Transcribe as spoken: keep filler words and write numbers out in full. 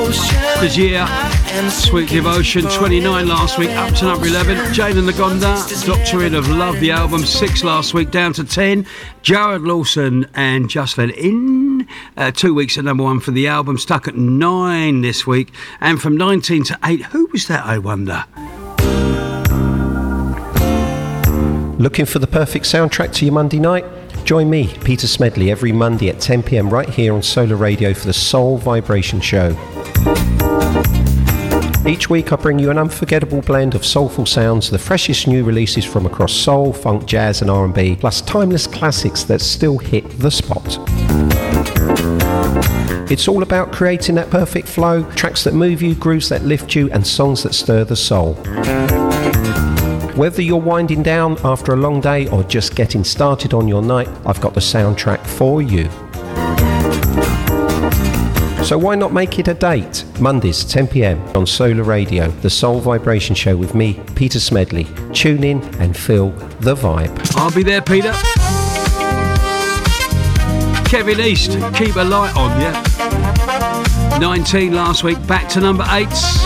Brazier, Sweet Devotion, twenty-nine last week, up to number eleven. Jane and the Gonda, Doctor In of Love, the album, six last week, down to ten. Jared Lawson and Just Let In, uh, two weeks at number one for the album, stuck at nine this week. And from nineteen to eight, who was that, I wonder? Looking for the perfect soundtrack to your Monday night? Join me, Peter Smedley, every Monday at ten p m right here on Solar Radio for the Soul Vibration Show. Each week I bring you an unforgettable blend of soulful sounds, the freshest new releases from across soul, funk, jazz and R and B, plus timeless classics that still hit the spot. It's all about creating that perfect flow, tracks that move you, grooves that lift you, and songs that stir the soul. Whether you're winding down after a long day or just getting started on your night, I've got the soundtrack for you. So why not make it a date? Mondays, ten p m on Solar Radio, the Soul Vibration Show with me, Peter Smedley. Tune in and feel the vibe. I'll be there, Peter. Kevin East, Keep a Light On, yeah? nineteen last week, back to number eight.